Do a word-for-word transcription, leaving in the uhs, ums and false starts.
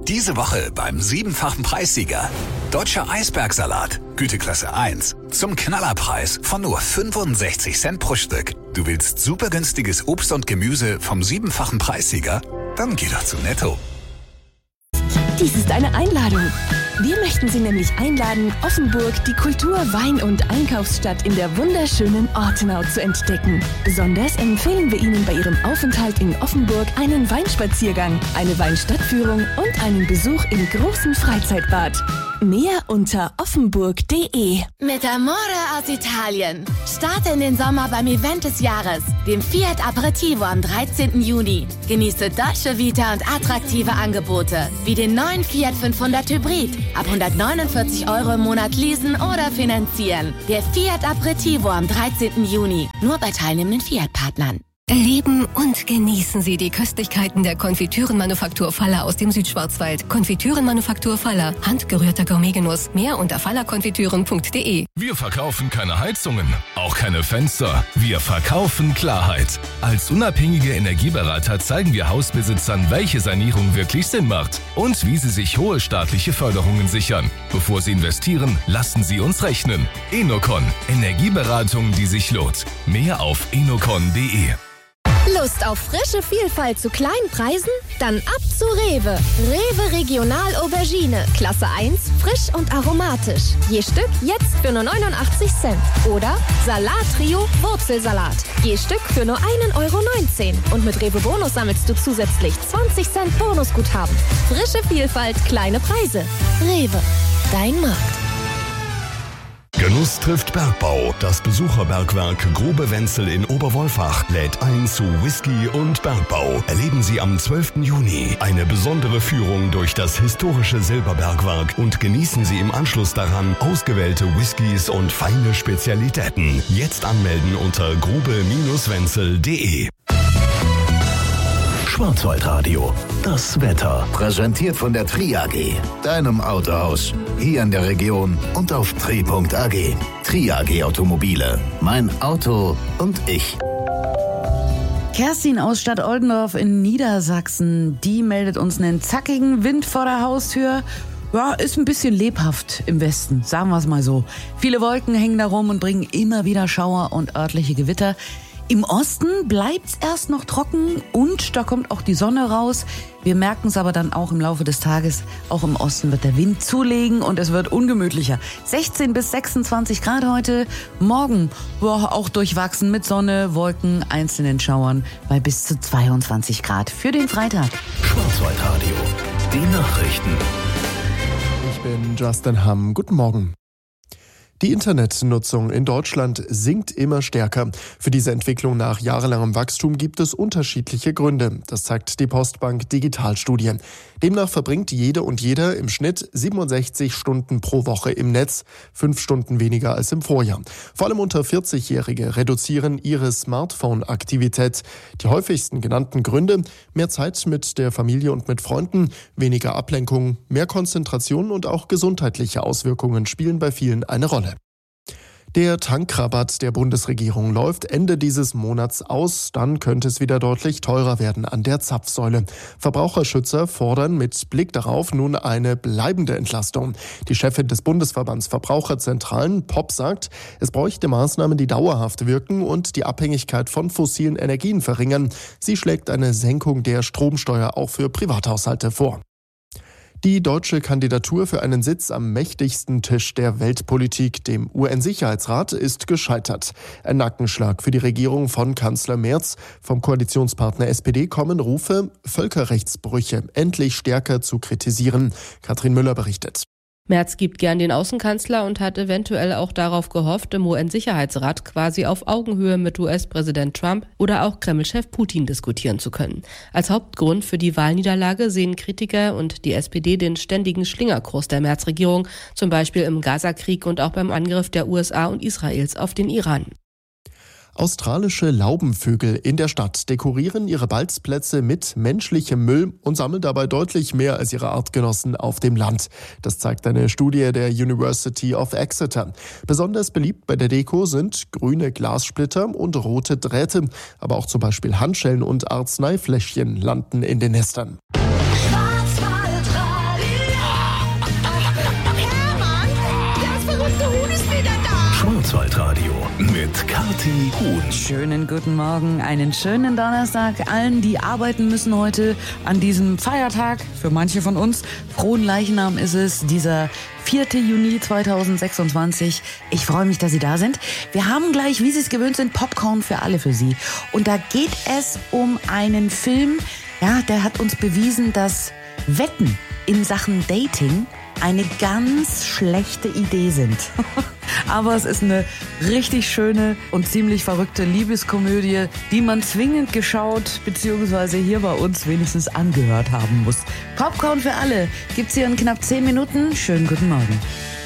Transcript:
Diese Woche beim siebenfachen Preissieger. Deutscher Eisbergsalat, Güteklasse eins, zum Knallerpreis von nur fünfundsechzig Cent pro Stück. Du willst super günstiges Obst und Gemüse vom siebenfachen Preissieger? Dann geh doch zu Netto. Dies ist eine Einladung. Wir möchten Sie nämlich einladen, Offenburg, die Kultur-, Wein- und Einkaufsstadt in der wunderschönen Ortenau zu entdecken. Besonders empfehlen wir Ihnen bei Ihrem Aufenthalt in Offenburg einen Weinspaziergang, eine Weinstadtführung und einen Besuch im großen Freizeitbad. Mehr unter offenburg punkt de. Mit Amore aus Italien. Starte in den Sommer beim Event des Jahres, dem Fiat Aperitivo am dreizehnten Juni. Genieße Dolce Vita und attraktive Angebote, wie den neuen Fiat fünfhundert Hybrid. Ab hundertneunundvierzig Euro im Monat leasen oder finanzieren. Der Fiat Aperitivo am dreizehnten Juni. Nur bei teilnehmenden Fiat-Partnern. Erleben und genießen Sie die Köstlichkeiten der Konfitürenmanufaktur Faller aus dem Südschwarzwald. Konfitürenmanufaktur Faller. Handgerührter Gourmetgenuss. Mehr unter fallerkonfitüren punkt de. Wir verkaufen keine Heizungen, auch keine Fenster. Wir verkaufen Klarheit. Als unabhängige Energieberater zeigen wir Hausbesitzern, welche Sanierung wirklich Sinn macht und wie sie sich hohe staatliche Förderungen sichern. Bevor sie investieren, lassen Sie uns rechnen. Enocon. Energieberatung, die sich lohnt. Mehr auf enocon punkt de. Lust auf frische Vielfalt zu kleinen Preisen? Dann ab zu Rewe. Rewe Regional Aubergine. Klasse eins, frisch und aromatisch. Je Stück jetzt für nur neunundachtzig Cent. Oder Salat Trio Wurzelsalat. Je Stück für nur ein Euro neunzehn. Und mit Rewe Bonus sammelst du zusätzlich zwanzig Cent Bonusguthaben. Frische Vielfalt, kleine Preise. Rewe, dein Markt. Genuss trifft Bergbau. Das Besucherbergwerk Grube Wenzel in Oberwolfach lädt ein zu Whisky und Bergbau. Erleben Sie am zwölften Juni eine besondere Führung durch das historische Silberbergwerk und genießen Sie im Anschluss daran ausgewählte Whiskys und feine Spezialitäten. Jetzt anmelden unter grube wenzel punkt de. Schwarzwaldradio, das Wetter. Präsentiert von der Tri A G, deinem Autohaus. Hier in der Region und auf tri punkt a g. Tri A G Automobile. Mein Auto und ich. Kerstin aus Stadt Oldendorf in Niedersachsen, die meldet uns einen zackigen Wind vor der Haustür. Ja, ist ein bisschen lebhaft im Westen, sagen wir es mal so. Viele Wolken hängen da rum und bringen immer wieder Schauer und örtliche Gewitter. Im Osten bleibt's erst noch trocken und da kommt auch die Sonne raus. Wir merken es aber dann auch im Laufe des Tages. Auch im Osten wird der Wind zulegen und es wird ungemütlicher. sechzehn bis sechsundzwanzig Grad heute. Morgen boah, auch durchwachsen mit Sonne, Wolken, einzelnen Schauern bei bis zu zweiundzwanzig Grad für den Freitag. Schwarzwaldradio, die Nachrichten. Ich bin Justin Hamm. Guten Morgen. Die Internetnutzung in Deutschland sinkt immer stärker. Für diese Entwicklung nach jahrelangem Wachstum gibt es unterschiedliche Gründe. Das zeigt die Postbank Digitalstudie. Demnach verbringt jede und jeder im Schnitt siebenundsechzig Stunden pro Woche im Netz, fünf Stunden weniger als im Vorjahr. Vor allem unter vierzig-Jährige reduzieren ihre Smartphone-Aktivität. Die häufigsten genannten Gründe: mehr Zeit mit der Familie und mit Freunden, weniger Ablenkung, mehr Konzentration und auch gesundheitliche Auswirkungen spielen bei vielen eine Rolle. Der Tankrabatt der Bundesregierung läuft Ende dieses Monats aus. Dann könnte es wieder deutlich teurer werden an der Zapfsäule. Verbraucherschützer fordern mit Blick darauf nun eine bleibende Entlastung. Die Chefin des Bundesverbands Verbraucherzentralen, P O P, sagt, es bräuchte Maßnahmen, die dauerhaft wirken und die Abhängigkeit von fossilen Energien verringern. Sie schlägt eine Senkung der Stromsteuer auch für Privathaushalte vor. Die deutsche Kandidatur für einen Sitz am mächtigsten Tisch der Weltpolitik, dem U N-Sicherheitsrat, ist gescheitert. Ein Nackenschlag für die Regierung von Kanzler Merz. Vom Koalitionspartner S P D kommen Rufe, Völkerrechtsbrüche endlich stärker zu kritisieren. Katrin Müller berichtet. Merz gibt gern den Außenkanzler und hat eventuell auch darauf gehofft, im U N-Sicherheitsrat quasi auf Augenhöhe mit U S-Präsident Trump oder auch Kreml-Chef Putin diskutieren zu können. Als Hauptgrund für die Wahlniederlage sehen Kritiker und die S P D den ständigen Schlingerkurs der Merz-Regierung, zum Beispiel im Gaza-Krieg und auch beim Angriff der U S A und Israels auf den Iran. Australische Laubenvögel in der Stadt dekorieren ihre Balzplätze mit menschlichem Müll und sammeln dabei deutlich mehr als ihre Artgenossen auf dem Land. Das zeigt eine Studie der University of Exeter. Besonders beliebt bei der Deko sind grüne Glassplitter und rote Drähte, aber auch zum Beispiel Handschellen und Arzneifläschchen landen in den Nestern. Schwarzwaldradio. Schwarzwaldradio mit Kathi Huhn. Schönen guten Morgen, einen schönen Donnerstag allen, die arbeiten müssen heute an diesem Feiertag. Für manche von uns, frohen Leichnam ist es, dieser vierten Juni zweitausendsechsundzwanzig. Ich freue mich, dass Sie da sind. Wir haben gleich, wie Sie es gewöhnt sind, Popcorn für alle für Sie. Und da geht es um einen Film, ja, der hat uns bewiesen, dass Wetten in Sachen Dating eine ganz schlechte Idee sind. Aber es ist eine richtig schöne und ziemlich verrückte Liebeskomödie, die man zwingend geschaut bzw. hier bei uns wenigstens angehört haben muss. Popcorn für alle gibt's hier in knapp zehn Minuten. Schönen guten Morgen.